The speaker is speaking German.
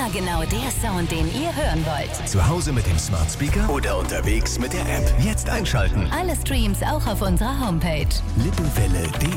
Immer genau der Sound, den ihr hören wollt. Zu Hause mit dem Smart Speaker oder unterwegs mit der App. Jetzt einschalten. Alle Streams auch auf unserer Homepage. Lippenwelle.de